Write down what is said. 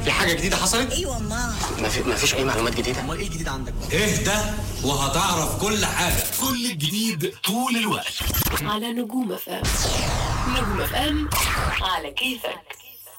في حاجه جديده حصلت؟ ايوه ما مفيش اي معلومات جديده. امال ايه الجديد عندك؟ اهدى وهتعرف كل حاجه. كل الجديد طول الوقت على نجوم FM. نجوم FM على كيفك.